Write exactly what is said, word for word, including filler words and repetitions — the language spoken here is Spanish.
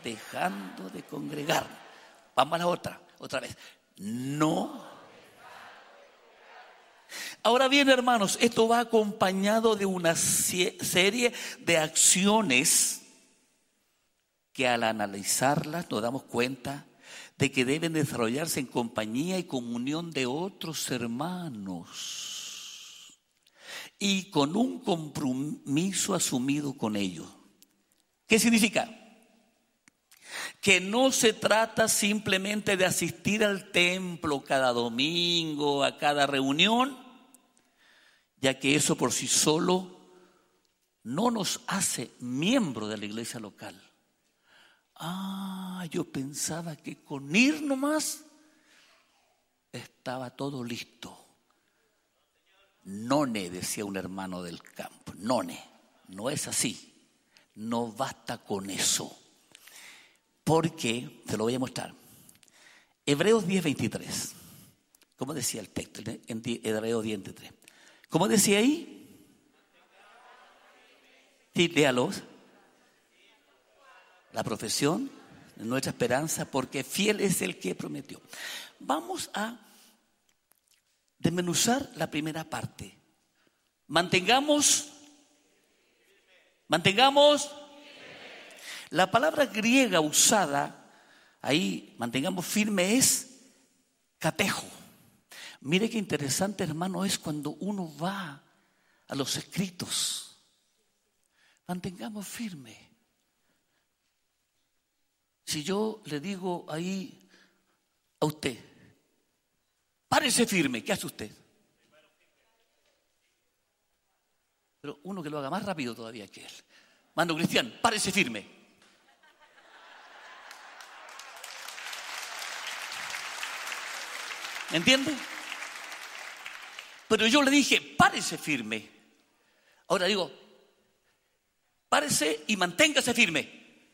dejando de congregar. Vamos a la otra, otra vez. No. Ahora bien, hermanos, esto va acompañado de una serie de acciones que al analizarlas nos damos cuenta de que deben desarrollarse en compañía y comunión de otros hermanos y con un compromiso asumido con ellos. ¿Qué significa? Que no se trata simplemente de asistir al templo cada domingo, a cada reunión, ya que eso por sí solo no nos hace miembro de la iglesia local. Ah, yo pensaba que con ir nomás estaba todo listo. None, decía un hermano del campo, none, no es así, no basta con eso. Porque, te lo voy a mostrar, Hebreos diez veintitrés, ¿cómo decía el texto en Hebreos diez veintitrés? ¿Cómo decía ahí? Sí, léalos. La profesión de nuestra esperanza, porque fiel es el que prometió. Vamos a desmenuzar la primera parte. Mantengamos, mantengamos. La palabra griega usada ahí, mantengamos firme, es catejo. Mire qué interesante, hermano, es cuando uno va a los escritos. Mantengamos firme. Si yo le digo ahí a usted, párese firme, ¿qué hace usted? Pero uno que lo haga más rápido todavía que él. Mando Cristian, párese firme. ¿Me entiende? Pero yo le dije, párese firme. Ahora digo, párese y manténgase firme.